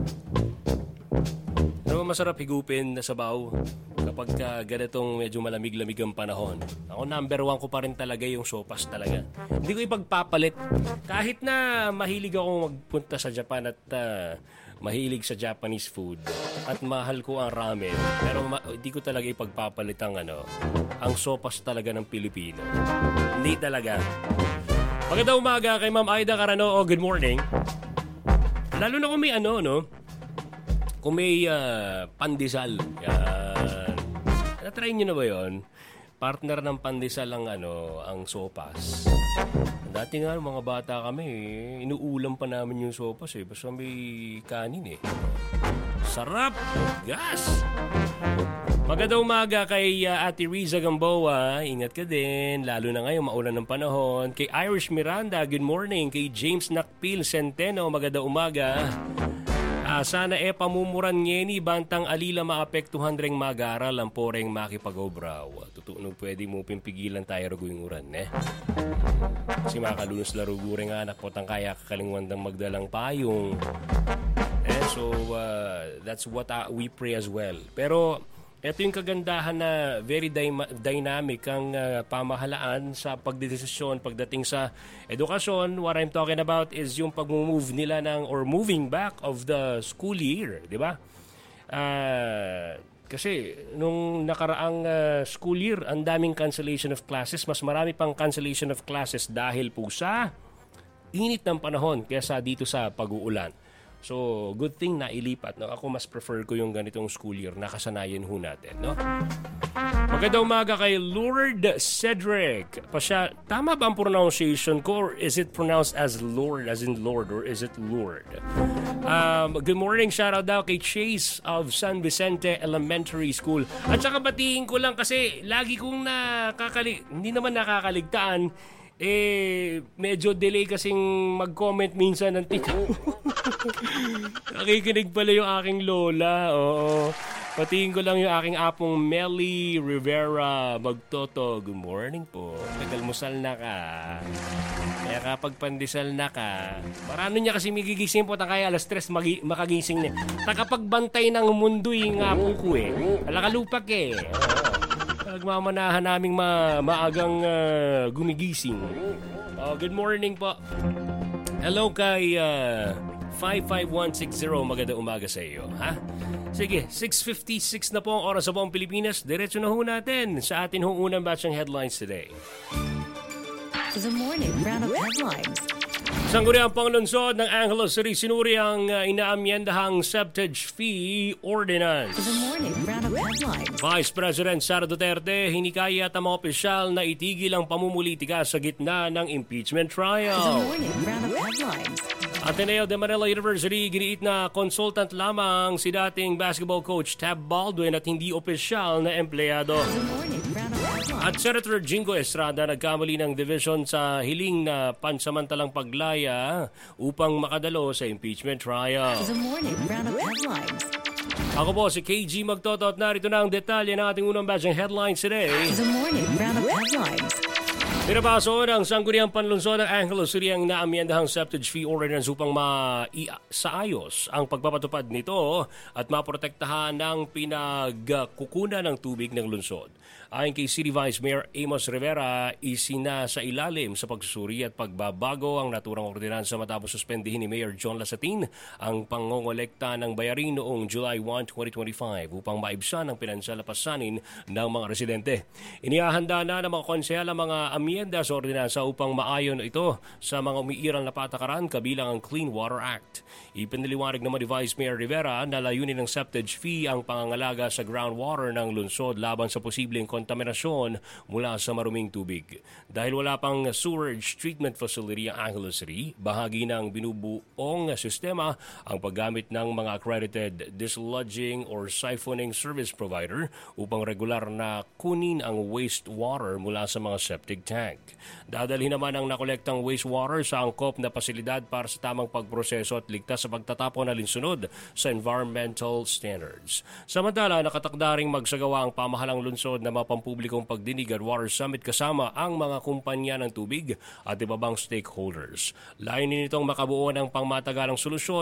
Ano masarap higupin na sabaw kapag ganitong medyo malamig-lamig ang panahon. Ako number 1 ko pa rin talaga yung sopas talaga. Hindi ko ipagpapalit. Kahit na mahilig akong magpunta sa Japan at mahilig sa Japanese food at mahal ko ang ramen, pero hindi ko talaga ipagpapalit ang sopas talaga ng Pilipino. Hindi talaga. Magandang umaga kay Ma'am Aida Carano. Good morning. Lalo na kung may kung may pandesal. Yan. Na-try nyo na ba yun? Partner ng pandesal ang sopas. Dati nga mga bata kami, inuulam pa namin yung sopas basta may kanin Sarap! Gas! Magandang umaga kay Ate Riza Gamboa. Ingat ka din, lalo na ngayon maulan ng panahon. Kay Irish Miranda, good morning. Kay James Nakpil Centeno, magandang umaga. Sana pamumuran ngeni bantang alila maapektuhan ring mag-aral ang poreng makipagobraw. Tutunog pwede mo pimpigilan tayo raguing uran Kasi makalunos larugure nga anak po tang kaya kakalingwandang magdalang payong. So that's what we pray as well. Pero ito yung kagandahan na very dynamic ang pamahalaan sa pagdedesisyon pagdating sa edukasyon. What I'm talking about is yung pag-move nila or moving back of the school year, di ba? Kasi nung nakaraang school year, ang daming cancellation of classes. Mas marami pang cancellation of classes dahil po sa init ng panahon kaysa dito sa pag-uulan. So, good thing na ilipat. Ako mas prefer ko yung ganitong school year. Nakasanayan ho natin. Magandang umaga kay Lord Cedric. Tama ba ang pronunciation ko or is it pronounced as Lord, as in Lord, or is it Lord? Good morning. Shoutout daw kay Chase of San Vicente Elementary School. At saka batiin ko lang kasi lagi kong hindi naman nakakaligtaan. Medyo delay kasing mag-comment minsan ng tito. Nakikinig pala yung aking lola. Oo. Patingin ko lang yung aking apong Melly Rivera Magtoto. Good morning po. Nagalmusal na ka. Kaya kapag pandesal na ka, marano niya kasi magigising po kaya alas 3 makagising niya. Takapagbantay ng mundo yung apo ko Alakalupak Nagmamanahan naming maagang gumigising. Good morning po. Hello kay 55160. Magandang umaga sa iyo. Sige, 6:56 na po ang oras sa buong Pilipinas. Diretso na ho natin sa atin hong unang batch ng headlines today. The morning round of headlines. Sangguniang Panglunsod ng Angeles City sinuri ang inaamyendahang septage fee ordinance. The morning round of headlines. Vice President Sara Duterte hinikayat ang mga opisyal na itigil ang pamumulitika sa gitna ng impeachment trial. The morning round of headlines. Ateneo de Manila University giniit na consultant lamang si dating basketball coach Tab Baldwin at hindi opisyal na empleyado. The morning round of headlines. At Senator Jingo Estrada nagkamali ng division sa hiling na pansamantalang paglaya upang makadalo sa impeachment trial. The morning round of headlines. Ako po si KG Magtoto at narito na ang detalye ng ating unang batch ng headlines today. The morning round of headlines. Pinapaso ng Sangguniang Panlunsod ng Angeles City ang naamyendahang septage fee ordinance upang maisaayos ang pagpapatupad nito at maprotektahan ng pinagkukunan ng tubig ng lungsod. Ayon kay City Vice Mayor Amos Rivera, isina sa ilalim sa pagsusuri at pagbabago ang naturang ordinansa matapos suspendihin ni Mayor John Lasatin ang pangongolekta ng bayarin noong July 1, 2025 upang maibsan ang pinansyal na pasanin ng mga residente. Inihahanda na ng mga konsehal ang mga amyenda sa ordinansa upang maayon ito sa mga umiiral na patakaran kabilang ang Clean Water Act. Ipiniliwanag naman ni Vice Mayor Rivera na layunin ng septage fee ang pangangalaga sa groundwater ng lungsod laban sa posibleng kontaminasyon mula sa maruming tubig. Dahil wala pang sewerage treatment facility ang Angeles City, bahagi ng binubuong sistema ang paggamit ng mga accredited dislodging or siphoning service provider upang regular na kunin ang wastewater mula sa mga septic tank. Dadalhin naman ang nakolektang wastewater sa angkop na pasilidad para sa tamang pagproseso at ligtas sa pagtatapon na linsunod sa environmental standards. Samantala, nakatakda ring magsagawa ang pamahalang lungsod na mapampublikong pagdinig at water summit kasama ang mga kumpanya ng tubig at iba pang stakeholders. Layunin nitong makabuo ng pangmatagalang solusyon